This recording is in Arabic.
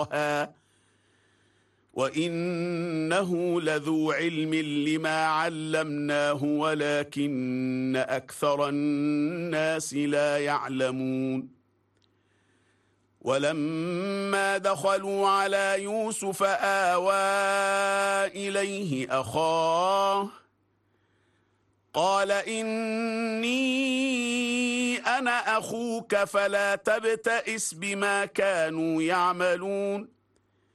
وإنه لذو علم لما علمناه ولكن أكثر الناس لا يعلمون ولما دخلوا على يوسف آوى إليه أخاه قال إني أنا أخوك فلا تبتئس بما كانوا يعملون